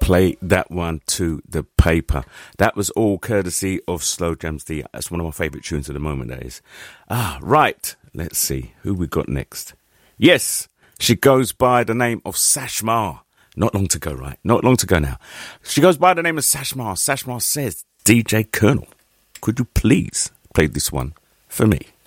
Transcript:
play that one to the paper. That was all courtesy of Slow Jams D. That's one of my favourite tunes at the moment, that is. Right. Let's see who we got next. Yes, she goes by the name of Sashmar. Not long to go, right? Not long to go now. She goes by the name of Sashmar. Sashmar says, DJ Colonel, could you please play this one for me?